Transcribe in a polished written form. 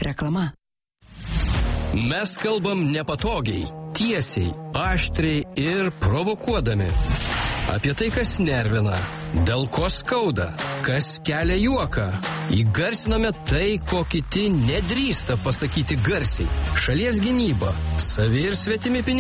Reklama. Mes kalbam nepatogiai, tiesiai, aštriai ir provokuodami. Apie tai, kas nervina, dėl ko skauda, kas kelia juoką. Įgarsiname tai, ko kiti nedrįsta pasakyti garsiai. Šalies gynyba, savi ir svetimi pinigai.